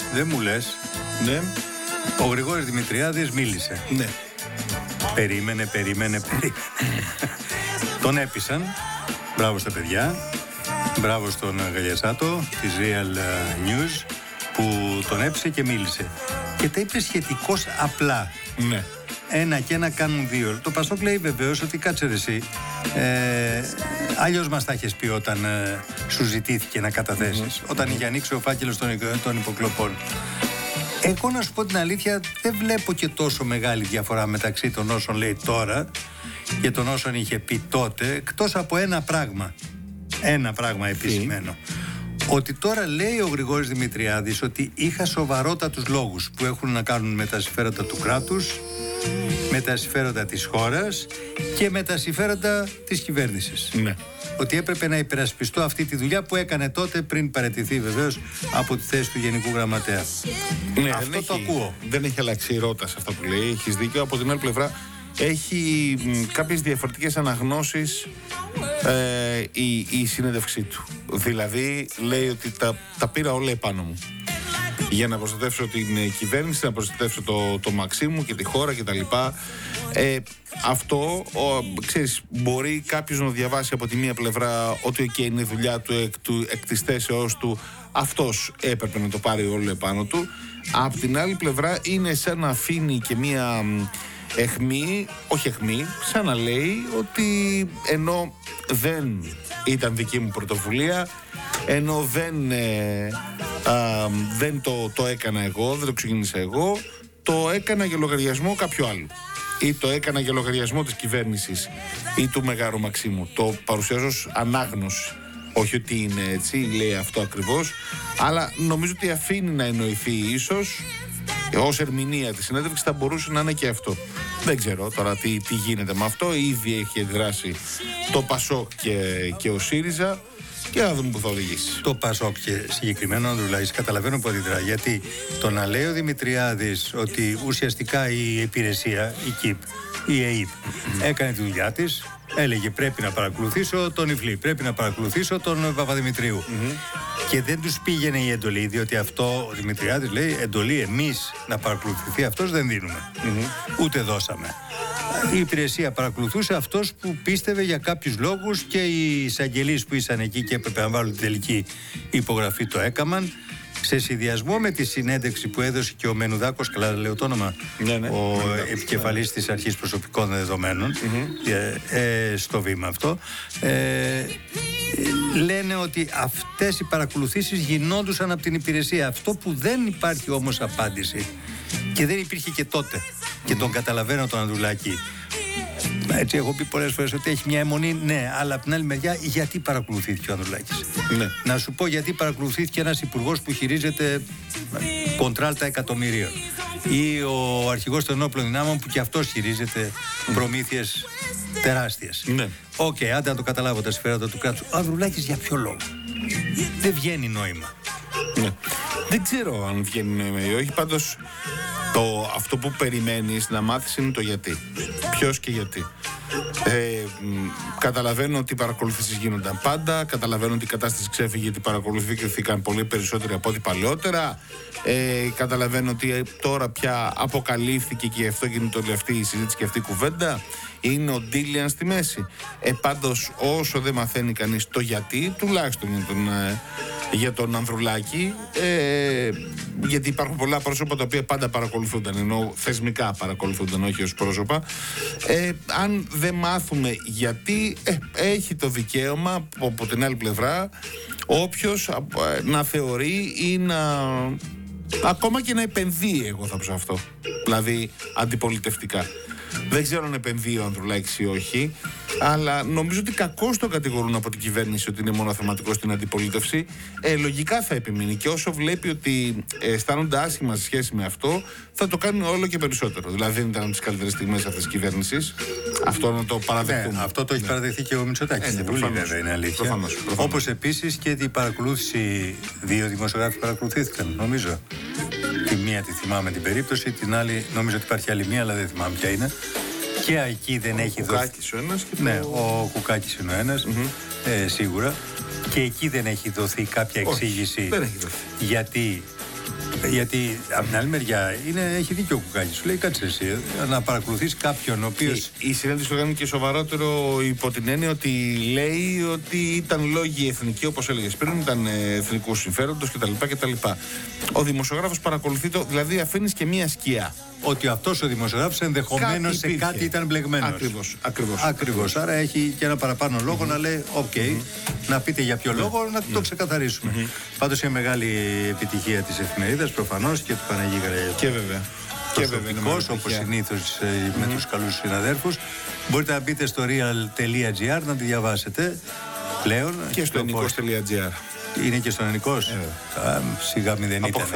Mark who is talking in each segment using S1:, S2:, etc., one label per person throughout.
S1: δεν μου λες.
S2: Ναι.
S1: Ο Γρηγόρης Δημητριάδης μίλησε.
S2: Ναι.
S1: Περίμενε. Τον έπεισαν. Μπράβο στα παιδιά. Μπράβο στον Γαλιασάτο της Real News που τον έπεισε και μίλησε. Και τα είπε σχετικώς απλά.
S2: Ναι.
S1: Ένα και ένα κάνουν δύο. Το Πασόκ λέει βεβαίως ότι κάτσε ρε εσύ. Αλλιώς μας τα έχεις πει όταν σου ζητήθηκε να καταθέσεις. Όταν είχε ανοίξει ο φάκελος των υποκλοπών. Εγώ να σου πω την αλήθεια, δεν βλέπω και τόσο μεγάλη διαφορά μεταξύ των όσων λέει τώρα και των όσων είχε πει τότε, εκτός από ένα πράγμα επισημένο. Ότι τώρα λέει ο Γρηγόρης Δημητριάδης ότι είχα σοβαρότατους λόγους που έχουν να κάνουν με τα συμφέροντα του κράτους, με τα συμφέροντα της χώρας και με τα συμφέροντα της κυβέρνησης.
S2: Ναι.
S1: Ότι έπρεπε να υπερασπιστώ αυτή τη δουλειά που έκανε τότε πριν παραιτηθεί βεβαίως από τη θέση του Γενικού Γραμματέα.
S2: Ναι,
S1: αυτό το ακούω.
S2: Δεν έχει αλλάξει η ρότα σε αυτό που λέει. Έχεις δίκιο. Από την άλλη πλευρά έχει κάποιες διαφορετικές αναγνώσεις η συνέντευξή του. Δηλαδή λέει ότι τα πήρα όλα επάνω μου για να προστατεύσω την κυβέρνηση, να προστατεύσω το Μαξίμου και τη χώρα κτλ. Αυτό, ξέρεις, μπορεί κάποιος να διαβάσει από τη μία πλευρά ότι είναι η δουλειά του εκ της θέσεώς του, αυτός έπρεπε να το πάρει όλο επάνω του. Από την άλλη πλευρά είναι σαν να αφήνει και μία όχι σαν να λέει ότι ενώ δεν ήταν δική μου πρωτοβουλία, ενώ δεν το έκανα εγώ, δεν το ξεκίνησα εγώ, το έκανα για λογαριασμό κάποιου άλλου ή το έκανα για λογαριασμό της κυβέρνησης ή του Μεγάρου Μαξίμου. Το παρουσιάζω ως ανάγνωση, όχι ότι είναι έτσι, λέει αυτό ακριβώς, αλλά νομίζω ότι αφήνει να εννοηθεί ίσως. Ως ερμηνεία της συνέντευξης θα μπορούσε να είναι και αυτό. Δεν ξέρω τώρα τι γίνεται με αυτό. Ήδη έχει αντιδράσει το Πασόκ και ο ΣΥΡΙΖΑ και να δούμε που θα οδηγήσει.
S1: Το Πασόκ και συγκεκριμένα ο Ανδρουλάκης καταλαβαίνω που αντιδρά. Γιατί το να λέει ο Δημητριάδης ότι ουσιαστικά η υπηρεσία, η ΚΙΠ, η ΕΕΠ έκανε τη δουλειά της, έλεγε πρέπει να παρακολουθήσω τον Ιφλή, πρέπει να παρακολουθήσω τον Παπαδημητρίου. Και δεν τους πήγαινε η εντολή, διότι αυτό ο Δημητριάδης λέει εντολή εμείς να παρακολουθηθεί αυτός δεν δίνουμε. Ούτε δώσαμε. Η υπηρεσία παρακολουθούσε αυτός που πίστευε για κάποιους λόγους και οι εισαγγελείς που ήσαν εκεί και έπρεπε να βάλουν την τελική υπογραφή το έκαναν. Σε συνδυασμό με τη συνέντευξη που έδωσε και ο Μενουδάκος, καλά λέω το όνομα, ο επικεφαλής της Αρχής Προσωπικών Δεδομένων, στο βήμα αυτό, λένε ότι αυτές οι παρακολουθήσεις γινόντουσαν από την υπηρεσία. Αυτό που δεν υπάρχει όμως απάντηση και δεν υπήρχε και τότε, και τον καταλαβαίνω τον Ανδρουλάκη, έτσι έχω πει πολλές φορές ότι έχει μια αιμονή, ναι, αλλά από την άλλη μεριά γιατί παρακολουθήθηκε ο Ανδρουλάκης?
S2: Ναι.
S1: Να σου πω γιατί παρακολουθήθηκε ένας υπουργός που χειρίζεται κοντράλτα εκατομμυρίων, ή ο αρχηγός των ενόπλων δυνάμεων που και αυτός χειρίζεται προμήθειες τεράστιες.
S2: Ναι.
S1: Άντε να το καταλάβω τα συμφέροντα του κράτους. Ο Ανδρουλάκης για ποιο λόγο? Δεν βγαίνει νόημα.
S2: Ναι. Δεν ξέρω αν βγαίνει νόημα ή όχι, πάντως αυτό που περιμένεις να μάθεις είναι το γιατί. Ποιος και γιατί. Καταλαβαίνω ότι οι παρακολουθήσεις γίνονταν πάντα. Καταλαβαίνω ότι η κατάσταση ξέφυγε γιατί παρακολουθήθηκαν πολύ περισσότεροι από ό,τι παλαιότερα. Καταλαβαίνω ότι τώρα πια αποκαλύφθηκε και γι' αυτό γίνεται όλη αυτή η συζήτηση και αυτή η κουβέντα. Είναι ο Ντίλιαν στη μέση. Πάντως όσο δεν μαθαίνει κανείς το γιατί, τουλάχιστον για τον Ανδρουλάκη, γιατί υπάρχουν πολλά πρόσωπα τα οποία πάντα παρακολουθούνταν, ενώ θεσμικά παρακολουθούνταν, όχι ως πρόσωπα. Αν δεν μάθουμε γιατί, έχει το δικαίωμα από την άλλη πλευρά όποιος να θεωρεί ή ακόμα και να επενδύει, εγώ θα πω σε αυτό, δηλαδή αντιπολιτευτικά. Δεν ξέρω αν επενδύει ο Ανδρουλάκης ή όχι, αλλά νομίζω ότι κακώς το κατηγορούν από την κυβέρνηση ότι είναι μόνο θεματικό στην αντιπολίτευση. Λογικά θα επιμείνει και όσο βλέπει ότι αισθάνονται άσχημα σε σχέση με αυτό, θα το κάνουν όλο και περισσότερο. Δηλαδή δεν ήταν τις καλύτερες στιγμές αυτής της κυβέρνησης. Αυτό να το παραδεχτούμε.
S1: Ναι, αυτό το έχει παραδεχθεί και ο Μητσοτάκης. Στην Βουλή, βέβαια, είναι αλήθεια.
S2: Προφανώς.
S1: Όπως επίσης και την παρακολούθηση, δύο δημοσιογράφοι παρακολουθήθηκαν, νομίζω. Τη μία τη θυμάμαι την περίπτωση, την άλλη νομίζω ότι υπάρχει άλλη μία, αλλά δεν θυμάμαι ποια είναι. Και εκεί δεν έχει δοθεί.
S2: Ο Κουκάκης ο ένας και
S1: ναι, ο Κουκάκης είναι ο ένας, σίγουρα. Και εκεί δεν έχει δωθεί κάποια εξήγηση.
S2: Δεν έχει δοθεί.
S1: Γιατί Γιατί από την άλλη μεριά έχει δίκιο ο Κουκάκης. Σου λέει κάτσε εσύ να παρακολουθείς κάποιον ο οποίος.
S2: Η συνέντευξη το κάνει και σοβαρότερο υπό την έννοια ότι λέει ότι ήταν λόγοι εθνικοί, όπως έλεγες πριν, ήταν εθνικού συμφέροντος κτλ. Ο δημοσιογράφος παρακολουθεί το, δηλαδή αφήνεις και μία σκιά.
S1: Ότι αυτός ο δημοσιογράφος ενδεχομένως σε κάτι ήταν μπλεγμένος. Ακριβώς. Άρα έχει και ένα παραπάνω λόγο να λέει: οκ, να πείτε για ποιο λόγο, να το ξεκαθαρίσουμε. Πάντως είναι μεγάλη επιτυχία της εφημερίδας προφανώς και του Παναγί Γραγιανάκη.
S2: Και βέβαια.
S1: Και βέβαια, όπως συνήθως με τους καλούς συναδέρφους. Μπορείτε να μπείτε στο real.gr να τη διαβάσετε πλέον.
S2: Και στο ενικός.gr.
S1: Είναι και στον ενικός. Σιγά μη δεν ήταν.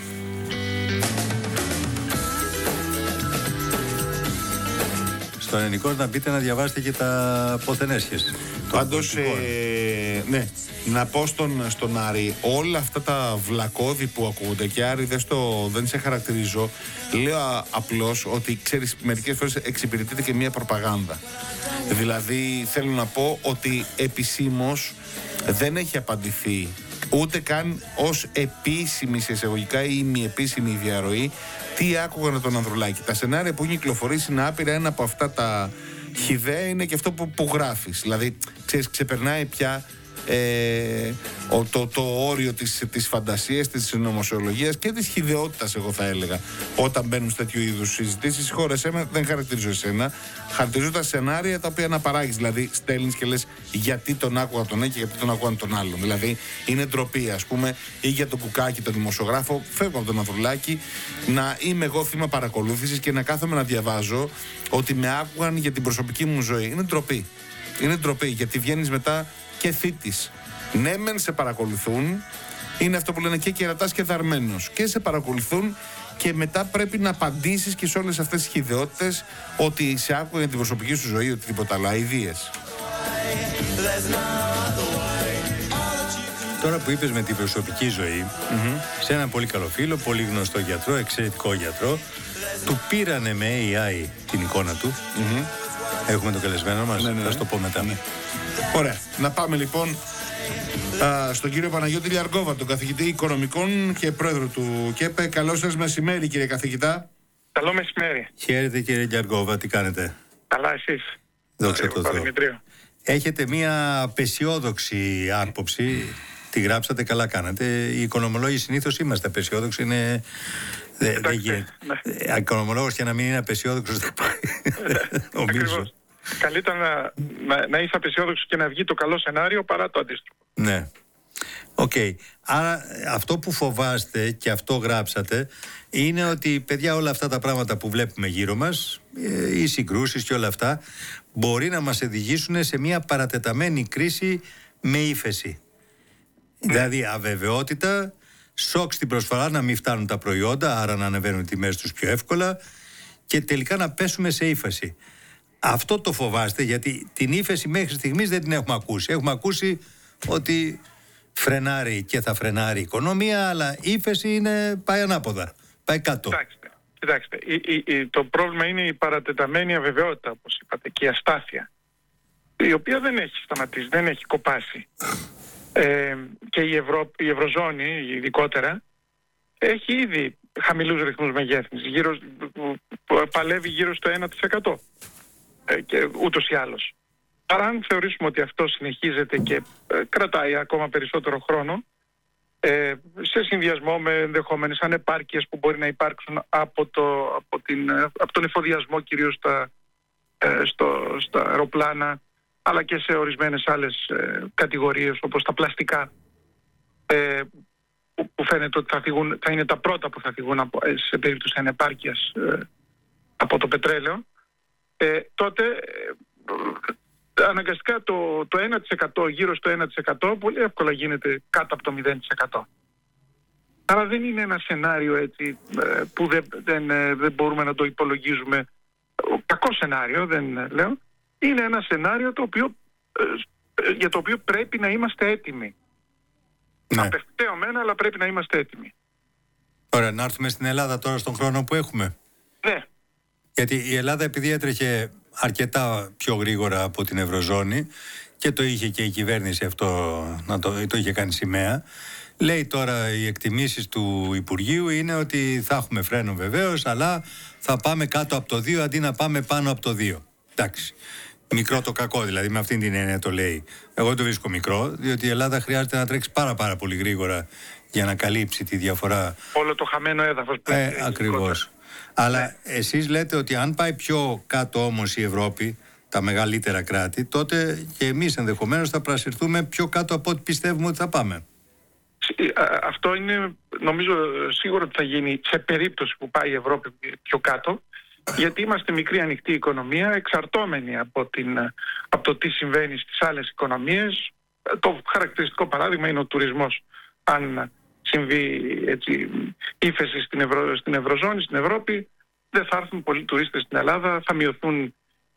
S1: Στον ενικό να μπείτε να διαβάσετε και τα ποθενέσχες.
S2: Πάντως, ναι, να πω στον Άρη, όλα αυτά τα βλακώδη που ακούγονται, και Άρη δεν σε χαρακτηρίζω, λέω απλώς ότι ξέρεις, μερικές φορές εξυπηρετείται και μια προπαγάνδα. Δηλαδή θέλω να πω ότι επισήμως δεν έχει απαντηθεί ούτε καν ως επίσημη σε εισαγωγικά ή μη επίσημη διαρροή τι άκουγαν από τον Ανδρουλάκη. Τα σενάρια που έχουν κυκλοφορήσει είναι άπειρα. Ένα από αυτά τα χυδαία είναι και αυτό που γράφεις. Δηλαδή, ξέρεις, ξεπερνάει πια το όριο της φαντασίας, της συνωμοσιολογίας και της χυδαιότητας, εγώ θα έλεγα. Όταν μπαίνουν σε τέτοιου είδους συζητήσεις, συγχώρεσέ με, δεν χαρακτηρίζω εσένα. Χαρακτηρίζω τα σενάρια τα οποία αναπαράγεις. Δηλαδή, στέλνεις και λες γιατί τον άκουγα τον και γιατί τον άκουγαν τον άλλον. Δηλαδή, είναι ντροπή, ας πούμε, ή για τον Κουκάκη, τον δημοσιογράφο. Φεύγω από τον Ανδρουλάκη να είμαι εγώ θύμα παρακολούθησης και να κάθομαι να διαβάζω ότι με άκουγαν για την προσωπική μου ζωή. Είναι ντροπή. Είναι ντροπή, γιατί βγαίνεις μετά και θήτης. Ναι, μεν σε παρακολουθούν, είναι αυτό που λένε και κερατάς και δαρμένος. Και σε παρακολουθούν και μετά πρέπει να απαντήσεις και σε όλες αυτές τις χυδαιότητες ότι σε άκουγα για την προσωπική σου ζωή, οτιδήποτε άλλο, αηδίες.
S1: Τώρα που είπες με την προσωπική ζωή, σε έναν πολύ καλό φίλο, πολύ γνωστό γιατρό, εξαιρετικό γιατρό, του πήρανε με AI την εικόνα του. Έχουμε το καλεσμένο μας, θα σου το πω μετά.
S2: Ωραία. Να πάμε λοιπόν στον κύριο Παναγιώτη Λιαργκόβα, τον καθηγητή οικονομικών και πρόεδρο του ΚΕΠΕ. Καλό σας μεσημέρι, κύριε καθηγητά.
S3: Καλό μεσημέρι.
S1: Χαίρετε, κύριε Λιαργκόβα, τι κάνετε?
S3: Καλά, εσείς?
S1: Δόξα τω Θεώ. Έχετε μία απεσιόδοξη άποψη. Τη γράψατε, καλά κάνατε. Οι οικονομολόγοι συνήθως είμαστε απεσιόδοξοι. Δεν γίνεται. Οικονομολόγος και να μην είναι απεσιόδοξος δεν πάει.
S3: Ακριβώς. Καλύτερα να είσαι απεσιόδοξος και να βγει το καλό σενάριο παρά το αντίστροφο.
S1: Ναι. Οκ. Άρα αυτό που φοβάστε και αυτό γράψατε είναι ότι, παιδιά, όλα αυτά τα πράγματα που βλέπουμε γύρω μας, οι συγκρούσεις και όλα αυτά, μπορεί να μας οδηγήσουν σε μια παρατεταμένη κρίση με ύφεση. Δηλαδή αβεβαιότητα, σοκ στην προσφορά, να μην φτάνουν τα προϊόντα, άρα να ανεβαίνουν οι τιμές τους πιο εύκολα και τελικά να πέσουμε σε ύφεση. Αυτό το φοβάστε, γιατί την ύφεση μέχρι στιγμής δεν την έχουμε ακούσει. Έχουμε ακούσει ότι φρενάρει και θα φρενάρει η οικονομία, αλλά η ύφεση πάει ανάποδα, πάει κάτω.
S3: Κοιτάξτε, το πρόβλημα είναι η παρατεταμένη αβεβαιότητα, όπως είπατε, και η αστάθεια, η οποία δεν έχει σταματήσει, δεν έχει κοπάσει. Και η Ευρωζώνη ειδικότερα έχει ήδη χαμηλούς ρυθμούς μεγέθυνσης, παλεύει γύρω στο 1% και ούτως ή άλλως. Άρα αν θεωρήσουμε ότι αυτό συνεχίζεται και κρατάει ακόμα περισσότερο χρόνο, σε συνδυασμό με ενδεχόμενες ανεπάρκειες που μπορεί να υπάρξουν από τον εφοδιασμό κυρίως στα αεροπλάνα, αλλά και σε ορισμένες άλλες κατηγορίες όπως τα πλαστικά, που φαίνεται ότι θα είναι τα πρώτα που θα φυγούν σε περίπτωση ανεπάρκειας από το πετρέλαιο, τότε αναγκαστικά το 1%, γύρω στο 1% πολύ εύκολα γίνεται κάτω από το 0%. Άρα δεν είναι ένα σενάριο έτσι που δεν μπορούμε να το υπολογίζουμε. Κακό σενάριο, δεν λέω. Είναι ένα σενάριο για το οποίο πρέπει να είμαστε έτοιμοι.
S1: Ναι.
S3: Απευθεωμένα, αλλά πρέπει να είμαστε έτοιμοι.
S1: Ωραία, να έρθουμε στην Ελλάδα τώρα στον χρόνο που έχουμε.
S3: Ναι.
S1: Γιατί η Ελλάδα, επειδή έτρεχε αρκετά πιο γρήγορα από την Ευρωζώνη και το είχε και η κυβέρνηση αυτό, το είχε κάνει σημαία, Λέει τώρα οι εκτιμήσεις του Υπουργείου είναι ότι θα έχουμε φρένο βεβαίως, αλλά θα πάμε κάτω από το 2 αντί να πάμε πάνω από το 2. Εντάξει. Μικρό το κακό, δηλαδή, με αυτήν την έννοια το λέει. Εγώ δεν το βρίσκω μικρό, διότι η Ελλάδα χρειάζεται να τρέξει πάρα πολύ γρήγορα για να καλύψει τη διαφορά.
S3: Όλο το χαμένο έδαφος.
S1: Ακριβώς. Αλλά εσείς λέτε ότι αν πάει πιο κάτω όμως η Ευρώπη, τα μεγαλύτερα κράτη, τότε και εμείς ενδεχομένως θα πρασιρθούμε πιο κάτω από ό,τι πιστεύουμε ότι θα πάμε.
S3: Αυτό είναι, νομίζω, σίγουρο ότι θα γίνει σε περίπτωση που πάει η Ευρώπη πιο κάτω, γιατί είμαστε μικρή ανοιχτή οικονομία, εξαρτώμενοι από το τι συμβαίνει στις άλλες οικονομίες. Το χαρακτηριστικό παράδειγμα είναι ο τουρισμός. Αν συμβεί έτσι ύφεση στην Ευρωζώνη, στην Ευρώπη, δεν θα έρθουν πολλοί τουρίστες στην Ελλάδα, θα μειωθούν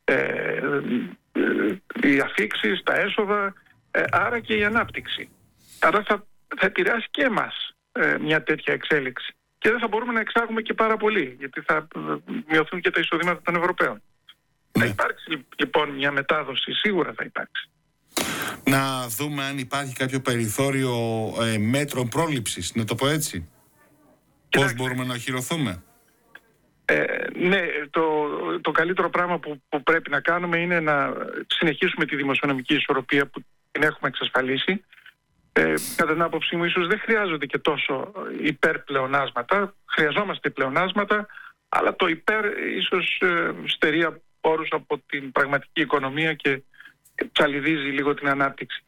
S3: οι αφίξεις, τα έσοδα, άρα και η ανάπτυξη. Άρα θα επηρεάσει και εμάς μια τέτοια εξέλιξη. Και δεν θα μπορούμε να εξάγουμε και πάρα πολύ, γιατί θα μειωθούν και τα εισοδήματα των Ευρωπαίων. Θα υπάρξει λοιπόν μια μετάδοση, σίγουρα θα υπάρξει.
S2: Να δούμε αν υπάρχει κάποιο περιθώριο μέτρων πρόληψης, να το πω έτσι. Πώς μπορούμε να οχυρωθούμε.
S3: Ναι, το καλύτερο πράγμα που πρέπει να κάνουμε είναι να συνεχίσουμε τη δημοσιονομική ισορροπία που την έχουμε εξασφαλίσει. Κατά την άποψή μου, ίσως δεν χρειάζονται και τόσο υπερπλεονάσματα. Χρειαζόμαστε πλεονάσματα, αλλά το υπέρ ίσως στερεί πόρους από την πραγματική οικονομία και ψαλιδίζει λίγο την ανάπτυξη.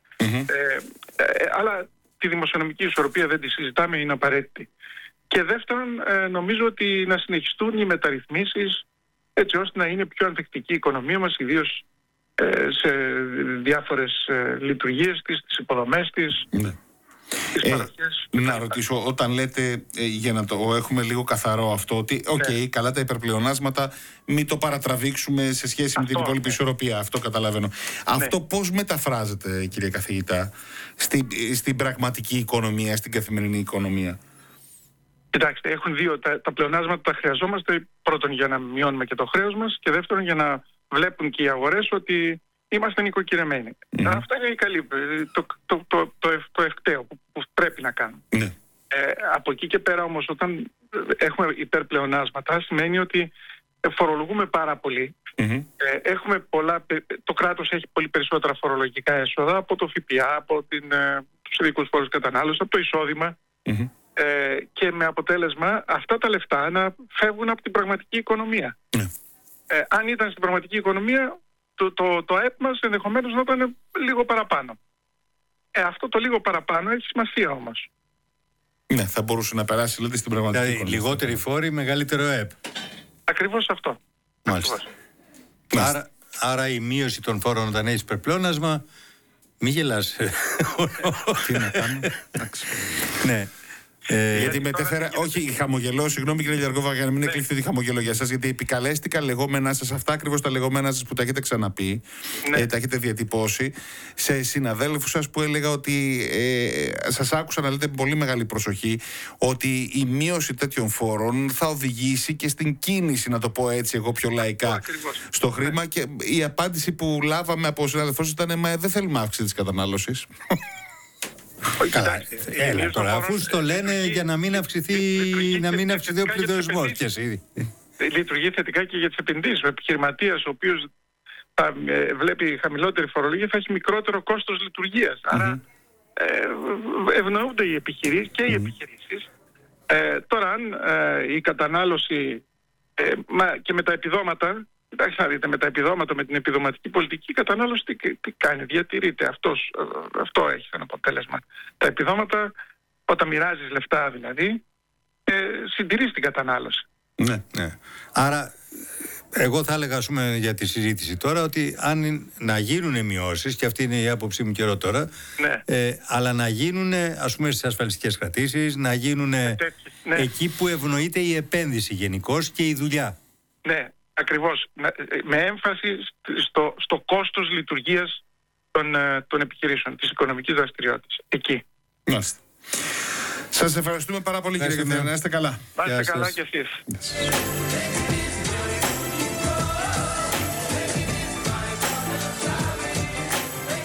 S3: Αλλά τη δημοσιονομική ισορροπία δεν τη συζητάμε, είναι απαραίτητη. Και δεύτερον, νομίζω ότι να συνεχιστούν οι μεταρρυθμίσεις έτσι ώστε να είναι πιο ανθεκτική η οικονομία μας, ιδίως σε διάφορες λειτουργίες της, τις υποδομές της, τις παροχές.
S2: Να ρωτήσω, όταν λέτε, για να το έχουμε λίγο καθαρό αυτό, ότι καλά τα υπερπλεονάσματα, μην το παρατραβήξουμε σε σχέση με την υπόλοιπη ισορροπία. Αυτό καταλαβαίνω. Αυτό πώς μεταφράζεται, κύριε καθηγητά, στην πραγματική οικονομία, στην καθημερινή οικονομία?
S3: Κοιτάξτε, έχουν δύο. Τα πλεονάσματα τα χρειαζόμαστε, πρώτον για να μειώνουμε και το χρέος μας και δεύτερον για να βλέπουν και οι αγορές ότι είμαστε νοικοκυρεμένοι. Αυτό είναι η καλή, το ευκταίο που πρέπει να κάνουμε. Από εκεί και πέρα όμως, όταν έχουμε υπερπλεονάσματα, σημαίνει ότι φορολογούμε πάρα πολύ. Έχουμε το κράτος έχει πολύ περισσότερα φορολογικά έσοδα από το ΦΠΑ, από τους ειδικούς φόρους κατανάλωσης, από το εισόδημα. Και με αποτέλεσμα αυτά τα λεφτά να φεύγουν από την πραγματική οικονομία. Αν ήταν στην πραγματική οικονομία, το ΑΕΠ μας ενδεχομένως να ήταν λίγο παραπάνω. Αυτό το λίγο παραπάνω έχει σημασία όμως.
S2: Ναι, θα μπορούσε να περάσει, λέτε, στην πραγματική οικονομία.
S1: Λιγότεροι φόροι, μεγαλύτερο ΑΕΠ.
S3: Ακριβώς αυτό.
S1: Άρα η μείωση των φόρων όταν έχει υπερπλεόνασμα, μη γελάς.
S2: Τι να κάνω.
S1: Ναι.
S2: Γιατί μετέφερα. Όχι, χαμογελώ, συγγνώμη κύριε Λιαργόβα, για να μην εκλειφθεί χαμογελό για σας, γιατί επικαλέστηκα λεγόμενά σας, αυτά ακριβώς τα λεγόμενά σας που τα έχετε ξαναπεί, τα έχετε διατυπώσει, σε συναδέλφους σας που έλεγα ότι σας άκουσα να λέτε με πολύ μεγάλη προσοχή ότι η μείωση τέτοιων φόρων θα οδηγήσει και στην κίνηση, να το πω έτσι εγώ πιο λαϊκά, στο χρήμα. Και η απάντηση που λάβαμε από συναδελφούς ήταν: μα δεν θέλουμε αύξηση της κατανάλωσης.
S1: Καλά, έλα τώρα, αφού το λένε για να μην αυξηθεί ο πληθωρισμός.
S3: Λειτουργεί θετικά και για τις επενδύσεις. Ο επιχειρηματίας ο οποίος θα βλέπει χαμηλότερη φορολογία θα έχει μικρότερο κόστος λειτουργίας. Άρα ευνοούνται οι επιχειρήσεις και οι επιχειρήσεις. Τώρα αν η κατανάλωση και με τα επιδόματα, εντάξει, να δείτε, με τα επιδόματα, με την επιδοματική πολιτική, η κατανάλωση τι κάνει, διατηρείται. Αυτό έχει σαν αποτέλεσμα. Τα επιδόματα, όταν μοιράζεις λεφτά δηλαδή, συντηρείς την κατανάλωση.
S1: Ναι. Άρα, εγώ θα έλεγα, ας πούμε, για τη συζήτηση τώρα, ότι αν να γίνουν μειώσεις, και αυτή είναι η άποψή μου καιρό τώρα, αλλά να γίνουν, ας πούμε, στις ασφαλιστικές κρατήσεις, να γίνουν εκεί που ευνοείται η επένδυση γενικώς και η δουλειά.
S3: Ναι. Ακριβώς, με έμφαση στο κόστος λειτουργίας των επιχειρήσεων, της οικονομικής δραστηριότητας. Εκεί.
S2: Μάλιστα. Σας ευχαριστούμε πάρα πολύ, κύριε Καθηγητά. Να είστε καλά.
S3: Να είστε καλά κι εσείς.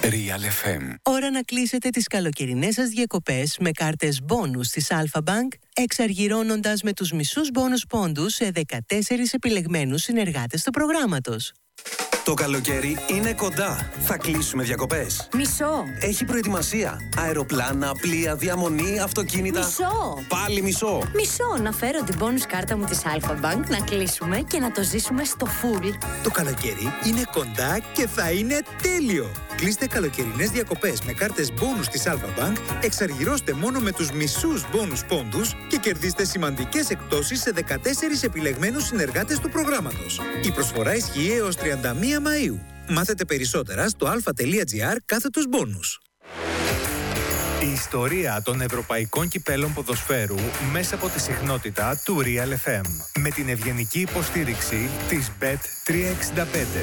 S4: Real FM.
S5: Ώρα να κλείσετε τις καλοκαιρινές σας διακοπές με κάρτες μπόνους της Alpha Bank, εξαργυρώνοντας με τους μισούς μπόνους πόντους σε 14 επιλεγμένους συνεργάτες του προγράμματος.
S6: Το καλοκαίρι είναι κοντά. Θα κλείσουμε διακοπές.
S7: Μισό.
S6: Έχει προετοιμασία. Αεροπλάνα, πλοία, διαμονή, αυτοκίνητα.
S7: Μισό.
S6: Πάλι μισό.
S7: Μισό. Να φέρω την bonus κάρτα μου της Alpha Bank, να κλείσουμε και να το ζήσουμε στο full.
S8: Το καλοκαίρι είναι κοντά και θα είναι τέλειο. Κλείστε καλοκαιρινές διακοπές με κάρτες bonus της Alpha Bank, εξαργυρώστε μόνο με τους μισούς bonus πόντους και κερδίστε σημαντικές εκπτώσεις σε 14 επιλεγμένους συνεργάτες του προγράμματος. Η προσφορά ισχύει έως 31 Μαΐου. Μάθετε περισσότερα στο alpha.gr/bonus.
S9: Η ιστορία των ευρωπαϊκών κυπέλων ποδοσφαίρου μέσα από τη συχνότητα του Real FM. Με την ευγενική υποστήριξη της Bet365.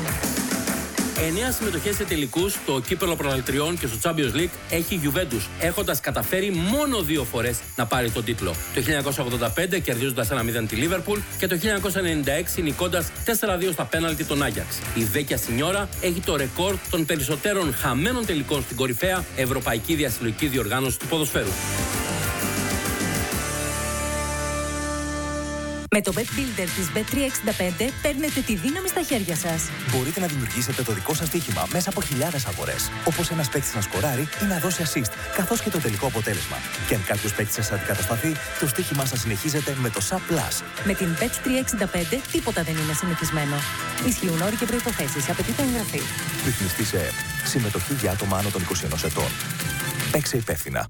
S10: 9 συμμετοχές σε τελικούς στο κύπελο πρωταθλητριών και στο Champions League έχει η Juventus, έχοντας καταφέρει μόνο 2 φορές να πάρει τον τίτλο. Το 1985 κερδίζοντας 1-0 τη Liverpool και το 1996 νικώντας 4-2 στα πέναλτι τον Άγιαξ. Η Βέκια Σινιόρα έχει το ρεκόρ των περισσότερων χαμένων τελικών στην κορυφαία ευρωπαϊκή διασυλλογική διοργάνωση του ποδοσφαίρου.
S11: Με το Bet Builder της Bet365 παίρνετε τη δύναμη στα χέρια σας.
S12: Μπορείτε να δημιουργήσετε το δικό σας στοίχημα μέσα από χιλιάδες αγορές. Όπως ένας παίκτης να σκοράρει ή να δώσει assist, καθώς και το τελικό αποτέλεσμα. Και αν κάποιος παίκτης σας αντικατασταθεί, το στοίχημά σας συνεχίζεται με το SAP Plus.
S11: Με την Bet365 τίποτα δεν είναι συνηθισμένο. Ισχύουν όροι και προϋποθέσεις. Απαιτείται εγγραφή.
S12: Ρυθμιστή σε ΕΕΠ. Συμμετοχή για άτομα άνω των 21 ετών. Παίξε υπεύθυνα.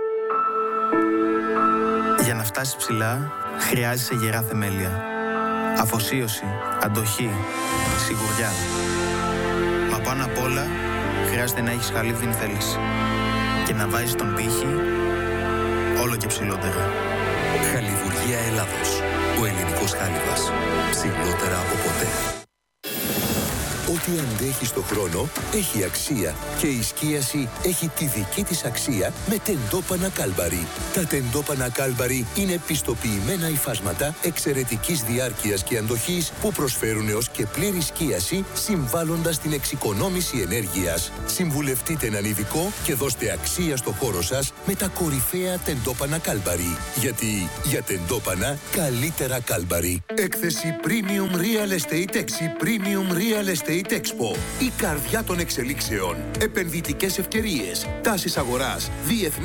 S13: Για να φτάσεις ψηλά, χρειάζεσαι γερά θεμέλια. Αφοσίωση, αντοχή, σιγουριά. Μα πάνω απ' όλα, χρειάζεται να έχεις χαλίβδινη θέληση. Και να βάζεις τον πύχη όλο και ψηλότερα.
S4: Χαλιβουργία Ελλάδος. Ο ελληνικός χάλιβας. Ψηλότερα από ποτέ.
S14: Ό,τι αντέχει στο χρόνο έχει αξία και η σκίαση έχει τη δική της αξία με τεντόπανα Κάλμπαρι. Τα τεντόπανα Κάλμπαρι είναι πιστοποιημένα υφάσματα εξαιρετικής διάρκειας και αντοχής που προσφέρουν έως και πλήρη σκίαση συμβάλλοντας την εξοικονόμηση ενέργειας. Συμβουλευτείτε έναν ειδικό και δώστε αξία στο χώρο σας με τα κορυφαία τεντόπανα Κάλμπαρι. Γιατί για τεντόπανα καλύτερα Κάλμπαρι. Έκθεση Premium Real Estate Expo. Premium Real Estate Expo. Η καρδιά των εξελίξεων. Επενδυτικές ευκαιρίες. Τάσεις αγοράς. Διεθνές